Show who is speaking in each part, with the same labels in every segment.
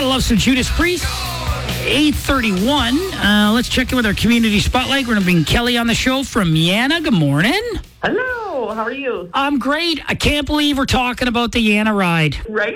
Speaker 1: love some Judas Priest. 8:31. Let's check in with our community spotlight. We're going to bring Kelly on the show from Yana. Good morning.
Speaker 2: Hello, how are you?
Speaker 1: I'm great. I can't believe we're talking about the Yana ride.
Speaker 2: Right?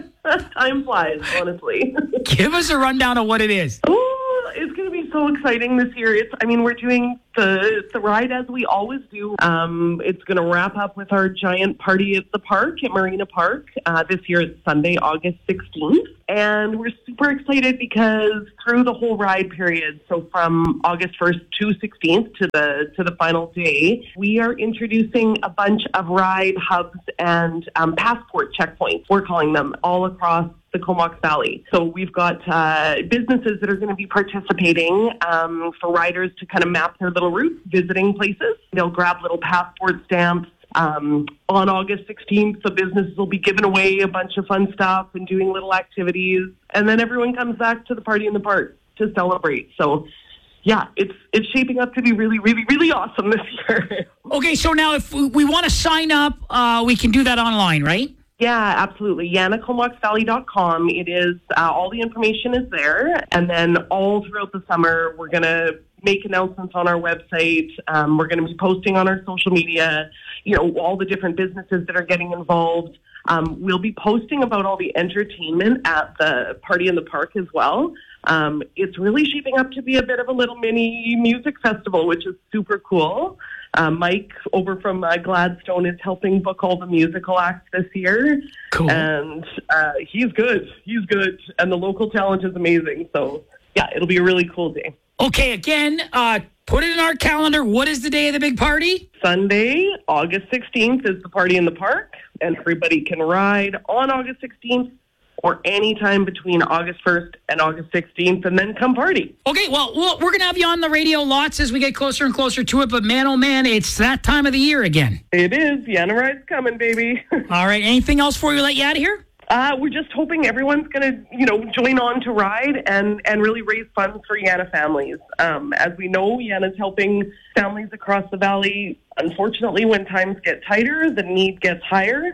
Speaker 2: Time flies, honestly.
Speaker 1: Give us a rundown of what it is.
Speaker 2: Oh, it's going to be so exciting this year. We're doing the ride as we always do. It's going to wrap up with our giant party at the park, at Marina Park. This year it's Sunday, August 16th. And we're super excited because through the whole ride period, so from August 1st to 16th to the final day, we are introducing a bunch of ride hubs and passport checkpoints, we're calling them, all across the Comox Valley. So we've got businesses that are going to be participating for riders to kind of map their little routes, visiting places. They'll grab little passport stamps. On August 16th, the businesses will be giving away a bunch of fun stuff and doing little activities. And then everyone comes back to the party in the park to celebrate. So, yeah, it's shaping up to be really, really, really awesome this year.
Speaker 1: Okay, so now if we want to sign up, we can do that online, right?
Speaker 2: Yeah, absolutely. YanaComoxValley.com. It is, all the information is there. And then all throughout the summer, we're going to make announcements on our website. We're going to be posting on our social media, all the different businesses that are getting involved. We'll be posting about all the entertainment at the party in the park as well. It's really shaping up to be a bit of a little mini music festival, which is super cool. Mike over from Gladstone is helping book all the musical acts this year.
Speaker 1: Cool.
Speaker 2: And he's good. He's good. And the local talent is amazing. So, yeah, it'll be a really cool day.
Speaker 1: Okay, again, put it in our calendar. What is the day of the big party?
Speaker 2: Sunday, August 16th is the party in the park. And everybody can ride on August 16th or any time between August 1st and August 16th, and then come party.
Speaker 1: Okay, well, we're going to have you on the radio lots as we get closer and closer to it, but man, oh man, it's that time of the year again.
Speaker 2: It is. Yana Ride's coming, baby.
Speaker 1: All right, anything else before we let you out of here?
Speaker 2: We're just hoping everyone's going to, join on to ride and really raise funds for Yana families. As we know, Yana's helping families across the valley. Unfortunately, when times get tighter, the need gets higher.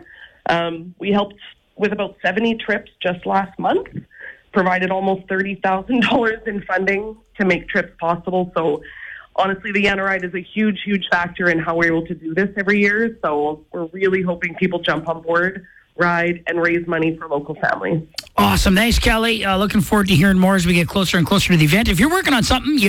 Speaker 2: We helped with about 70 trips just last month, provided almost $30,000 in funding to make trips possible. So honestly, the Yana Ride is a huge, huge factor in how we're able to do this every year. So we're really hoping people jump on board, ride, and raise money for local families. Awesome.
Speaker 1: Thanks, Kelly. Looking forward to hearing more as we get closer and closer to the event. If you're working on something,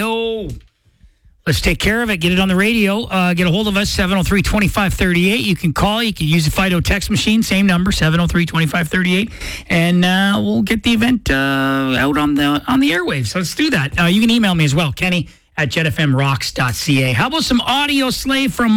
Speaker 1: let's take care of it. Get it on the radio. Get a hold of us, 703-2538. You can call. You can use the Fido text machine. Same number, 703-2538. And we'll get the event out on the airwaves. So let's do that. You can email me as well, Kenny at jetfmrocks.ca. How about some Audio Slave from